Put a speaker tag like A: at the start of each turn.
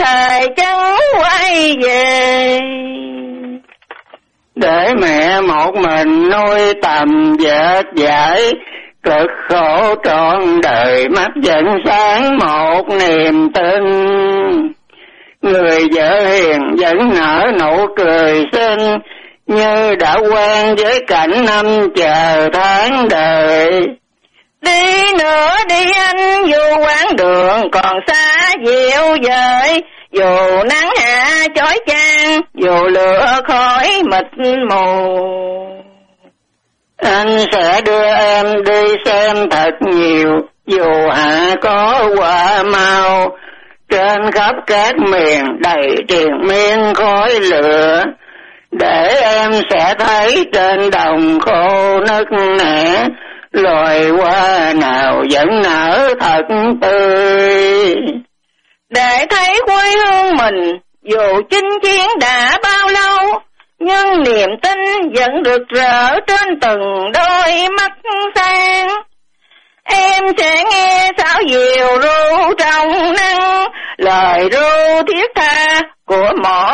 A: thời chân quay về.
B: Để mẹ một mình nuôi tầm vợ dạy, cực khổ trọn đời mắt vẫn sáng một niềm tin. Người vợ hiền vẫn nở nụ cười xinh, như đã quen với cảnh năm chờ tháng đời.
A: Đi nữa đi anh, dù quãng đường còn xa dịu dời, dù nắng hạ chói chang, dù lửa khói mịt mù.
B: Anh sẽ đưa em đi xem thật nhiều, dù hạ có quả mau. Trên khắp các miền đầy triền miên khói lửa, để em sẽ thấy trên đồng khô nức nẻ, loài hoa nào vẫn nở thật tươi.
A: Để thấy quê hương mình, dù chinh chiến đã bao lâu, nhưng niềm tin vẫn rực rỡ trên từng đôi mắt sáng. Em sẽ nghe sáo diều ru trong nắng, lời ru thiết tha của mõ